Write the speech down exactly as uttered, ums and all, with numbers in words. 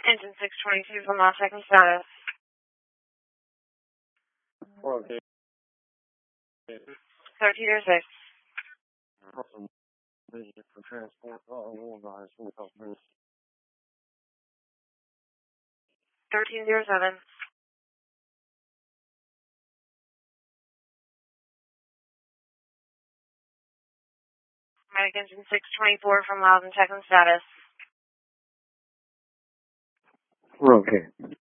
Engine six twenty-two from Los Checking status. Okay. thirteen or six. Awesome. Vision for transport. Oh, one guys will help me. thirteen zero seven. Medic Engine six twenty-four from Loudon checking status. Okay.